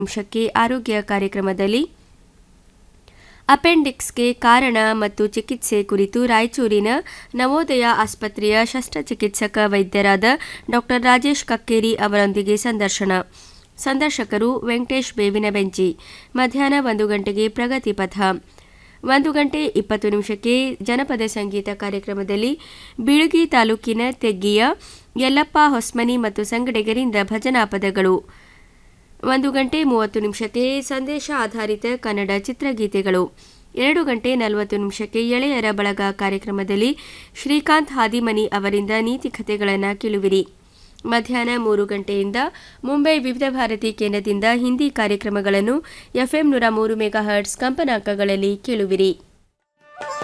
ನಿಮಿಷಕ್ಕೆ ಆರೋಗ್ಯ ಕಾರ್ಯಕ್ರಮದಲ್ಲಿ ಅಪೆಂಡಿಕ್ಸ್ಗೆ ಕಾರಣ ಮತ್ತು ಚಿಕಿತ್ಸೆ ಕುರಿತು ರಾಯಚೂರಿನ ನವೋದಯ ಆಸ್ಪತ್ರೆಯ ಶಸ್ತ್ರಚಿಕಿತ್ಸಕ ವೈದ್ಯರಾದ ಡಾಕ್ಟರ್ ರಾಜೇಶ್ ಕಕ್ಕೇರಿ ಅವರೊಂದಿಗೆ ಸಂದರ್ಶಕರು ವೆಂಕಟೇಶ್ ಬೇವಿನ ಬೆಂಚಿ. ಮಧ್ಯಾಹ್ನ 1 ಗಂಟೆಗೆ ಪ್ರಗತಿ ಪಥ. 1:20 ಜನಪದ ಸಂಗೀತ ಕಾರ್ಯಕ್ರಮದಲ್ಲಿ ಬೀಳಗಿ ತಾಲೂಕಿನ ತೆಗ್ಗಿಯ ಯಲ್ಲಪ್ಪ ಹೊಸ್ಮನಿ ಮತ್ತು ಸಂಗಡಿಗರಿಂದ ಭಜನಾ ಪದಗಳು. 1:30 ಸಂದೇಶ ಆಧಾರಿತ ಕನ್ನಡ ಚಿತ್ರಗೀತೆಗಳು. 2:40 ಎಳೆಯರ ಬಳಗ ಕಾರ್ಯಕ್ರಮದಲ್ಲಿ ಶ್ರೀಕಾಂತ್ ಹಾದಿಮನಿ ಅವರಿಂದ ನೀತಿಕಥೆಗಳನ್ನು ಕೇಳುವಿರಿ. ಮಧ್ಯಾಹ್ನ 3 ಗಂಟೆಯಿಂದ ಮುಂಬೈ ವಿವಿಧ ಭಾರತಿ ಕೇಂದ್ರದಿಂದ ಹಿಂದಿ ಕಾರ್ಯಕ್ರಮಗಳನ್ನು FM 103 ಮೆಗಾಹರ್ಟ್ಸ್ ಕಂಪನಾಂಕಗಳಲ್ಲಿ ಕೇಳುವಿರಿ.